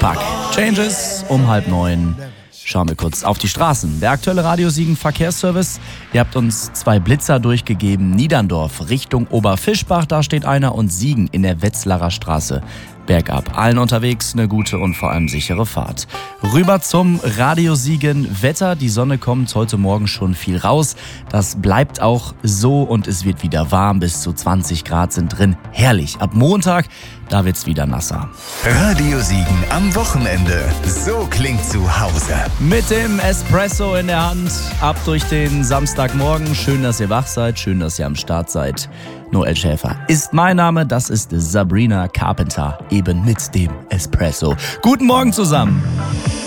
Pack. Changes um 8:30. Schauen wir kurz auf die Straßen. Der aktuelle Radio Siegen Verkehrsservice. Ihr habt uns 2 Blitzer durchgegeben. Niederndorf Richtung Oberfischbach, da steht einer, und Siegen in der Wetzlarer Straße. Bergab. Allen unterwegs eine gute und vor allem sichere Fahrt. Rüber zum Radio Siegen Wetter. Die Sonne kommt heute Morgen schon viel raus. Das bleibt auch so und es wird wieder warm. Bis zu 20 Grad sind drin. Herrlich. Ab Montag, da wird's wieder nasser. Radio Siegen am Wochenende. So klingt zu Hause. Mit dem Espresso in der Hand. Ab durch den Samstagmorgen. Schön, dass ihr wach seid. Schön, dass ihr am Start seid. Noel Schäfer ist mein Name. Das ist Sabrina Carpenter. Eben mit dem Espresso. Guten Morgen zusammen.